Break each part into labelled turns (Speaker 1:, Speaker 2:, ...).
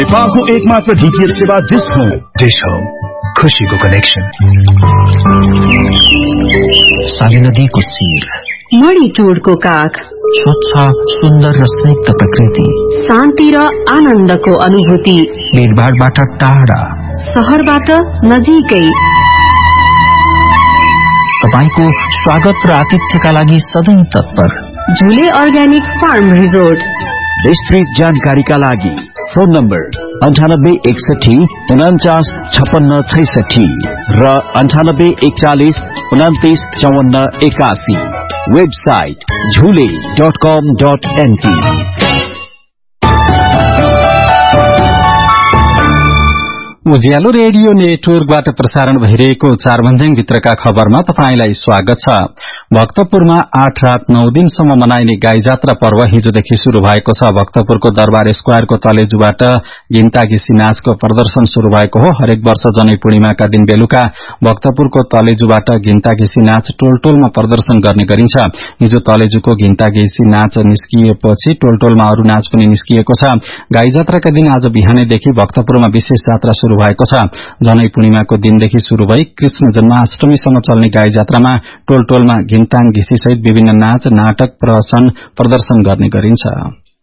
Speaker 1: नेपालको एकमात्र डीटीएच सेवा डिश होम खुशीको कनेक्सन। साली नदीको शिर,
Speaker 2: मणिटुरको काख,
Speaker 1: स्वच्छ सुन्दर र संयुक्त प्रकृति,
Speaker 2: शान्ति र आनन्दको अनुभूति,
Speaker 1: भीडभाडबाट टाढा,
Speaker 2: शहरबाट नजिकै।
Speaker 1: तपाईको स्वागत र आतिथ्यका लागि सधैं तत्पर
Speaker 2: झुले अर्ग्यानिक फार्म रिजोर्ट।
Speaker 1: विस्तृत जानकारीका लागि फोन नम्बर 9861 49 56 66 र 9841 29 54 81। वेबसाइट झुले.com.np।
Speaker 3: उज्यालो रेडियो नेटवर्कबाट प्रसारण भइरहेको चारभन्ज्याङ भित्रका खबरमा तपाईंलाई स्वागत छ। भक्तपुरमा 8 रात 9 दिनसम्म मनाइने गाई जात्रा पर्व हिजोदेखि शुरू भएको छ। भक्तपुरको दरबार स्क्वायरको तलेजुबाट गिन्ता घिसी नाचको प्रदर्शन शुरू भएको हो। हरेक वर्ष जनै पूर्णिमाका दिन बेलुका भक्तपुरको तलेजुबाट गिन्ता घिसी नाच टोलटोलमा प्रदर्शन गर्ने गरिन्छ। हिजो तलेजुको गिन्ता घिसी नाच निस्किएपछि टोलटोलमा अरू नाच पनि निस्किएको छ। गाई जात्राका दिन आज बिहानैदेखि भक्तपुरमा विशेष जात्रा शुरू भएको छ। जनै पूर्णिमाको दिनदेखि शुरू भई कृष्ण जन्माष्टमीसम्म चल्ने गाई जात्रामा टोलटोलमा घिन्ताङ घिसी सहित विभिन्न नाच, नाटक, प्रदर्शन गर्ने गरिन्छ।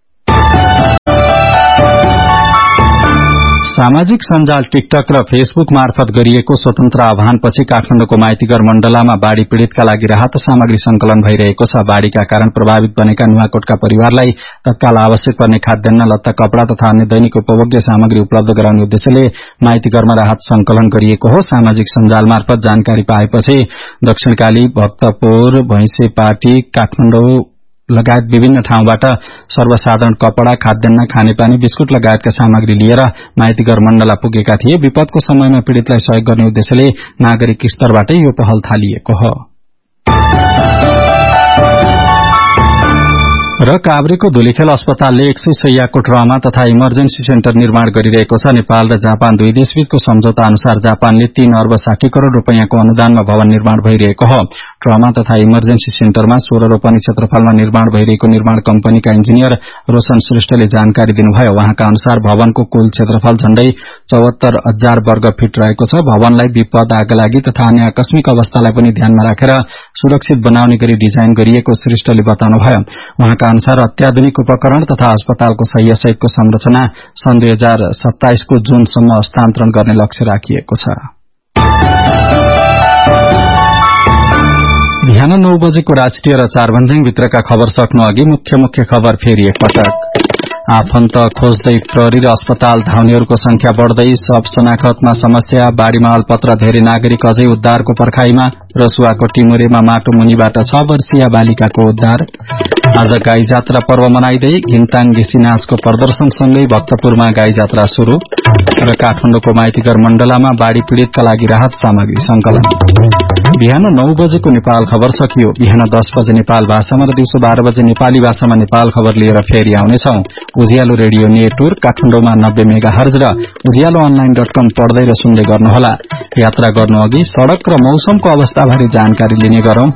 Speaker 3: सामाजिक सञ्जाल टिकटक र फेसबुक मार्फत गरिएको स्वतन्त्र आह्वानपछि काठमाडौँको माइतीघर मण्डलामा बाढ़ी पीड़ितका लागि राहत सामग्री संकलन भइरहेको छ। बाढ़ीका कारण प्रभावित बनेका नुवाकोटका परिवारलाई तत्काल आवश्यक पर्ने खाद्यान्न, लत्ता, कपड़ा तथा अन्य दैनिक उपभोग्य सामग्री उपलब्ध गराउने उद्देश्यले माइतीघरमा राहत संकलन गरिएको हो। सामाजिक सञ्जाल मार्फत जानकारी पाएपछि दक्षिणकाली, भक्तपुर, भैंसेपाटी, काठमाडौँ लगायत विभिन्न ठाउँबाट सर्वसाधारण कपड़ा, खाद्यान्न, खानेपानी, बिस्कुट लगायतका सामग्री लिएर माइतीघर मण्डला पुगेका थिए। विपदको समयमा पीड़ितलाई सहयोग गर्ने उद्देश्यले नागरिक स्तरबाट यो पहल थालिएको हो। र काभ्रेको धुलीखेल अस्पतालले 100 शैय्याको ट्रमा तथा इमर्जेन्सी सेन्टर निर्माण गरिरहेको छ। नेपाल र जापान दुई देशबीचको सम्झौता अनुसार जापानले 3 अर्ब 60 करोड़ रूपियाँको अनुदानमा भवन निर्माण भइरहेको हो। ट्रमा तथा इमर्जेन्सी सेन्टरमा 16 रोपनी क्षेत्रफलमा निर्माण भइरहेको निर्माण कम्पनीका इन्जिनियर रोशन श्रेष्ठले जानकारी दिनुभयो। उहाँका अनुसार भवनको कुल क्षेत्रफल झण्डै 74,000 वर्ग फिट रहेको छ। भवनलाई विपद, आगलागी तथा अन्य आकस्मिक अवस्थालाई पनि ध्यानमा राखेर सुरक्षित बनाउने गरी डिजाइन गरिएको श्रेष्ठले बताउनुभयो। उहाँका अनुसार अत्याधुनिक उपकरण तथा अस्पतालको शैय्या सहितको संरचना सन् 2027 को जूनसम्म हस्तान्तरण गर्ने लक्ष्य राखिएको छ। बिहान 9 बजेको राष्ट्रिय र चारभन्ज्याङ भित्रका खबर सक्नु अघि मुख्य खबर फेरि एकपटक। आफन्त खोज्दै प्रहरी र अस्पताल धाउनेहरूको संख्या बढ़दै, सब शनाखतमा समस्या, बाढ़ीमा अलपत्र धेरै नागरिक अझै उद्धारको पर्खाईमा। रसुवाको टिमुरेमा माटो मुनिबाट 6 वर्षीय बालिकाको उद्धार। आज गाई जात्रा पर्व मनाइदै घिन्ताङ घिसी नाचको प्रदर्शनसँगै भक्तपुरमा गाई जात्रा शुरू। र काठमाडौँको माइतीघर मण्डलामा बाढ़ी पीड़ितका लागि राहत सामग्री संकलन। बिहान 9 बजेको नेपाल खबर सकियो। बिहान 10 बजे नेपाल भाषामा र दिउँसो 12 बजे नेपाली भाषामा नेपाल खबर लिएर फेरि आउनेछौ। उज्यालो रेडियो नेटवर्क काठमाडौँमा 90 मेगाहर्ज र उज्यालो online.com पढ्दै र सुन्दै गर्नुहोला। यात्रा गर्नु अघि सड़क र मौसमको अवस्थाबारे जानकारी लिने गरौं।